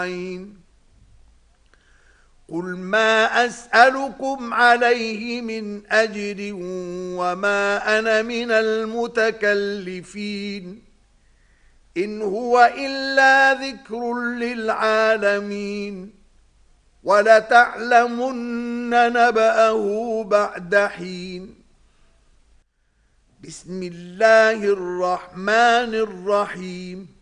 قل ما أسألكم عليه من أجر وما أنا من المتكلفين إن هو إلا ذكر للعالمين ولتعلمن نبأه بعد حين بسم الله الرحمن الرحيم